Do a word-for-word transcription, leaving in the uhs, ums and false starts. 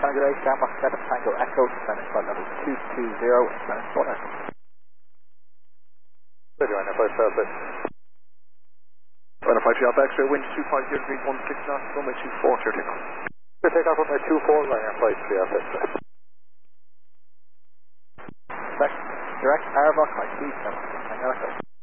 Triangulate, Gamma seven Tango Echo, descending flight level two two zero, descending flight level. Good, you're on five Southwest. Runner five G Alpha X-ray, wind two five zero degrees, one six knots, runway two four, clear takeoff. Good takeoff runway two four, Ryanair five three Alpha X-ray. Direct, direct Arabrock, high speed, Gamma seven Tango Echo.